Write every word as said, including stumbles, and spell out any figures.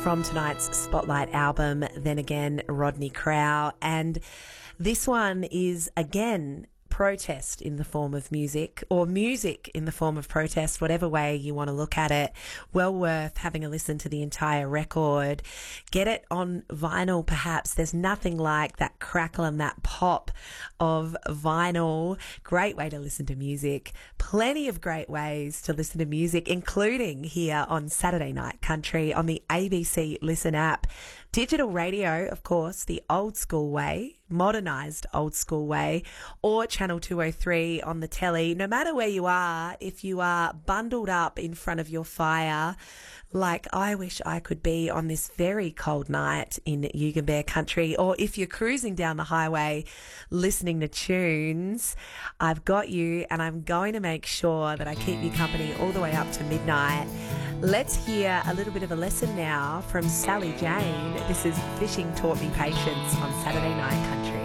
from tonight's Spotlight album, Then Again, Rodney Crowell. And this one is, again, protest in the form of music, or music in the form of protest, whatever way you want to look at it. Well worth having a listen to the entire record. Get it on vinyl, perhaps. There's nothing like that crackle and that pop of vinyl. Great way to listen to music. Plenty of great ways to listen to music, including here on Saturday Night Country on the A B C Listen app. Digital radio, of course, the old school way, modernised old school way, or Channel two oh three on the telly. No matter where you are, if you are bundled up in front of your fire, like I wish I could be on this very cold night in Yugambeh country, or if you're cruising down the highway listening to tunes, I've got you, and I'm going to make sure that I keep you company all the way up to midnight. Let's hear a little bit of a lesson now from Sally Jane. This is Fishing Taught Me Patience on Saturday Night Country.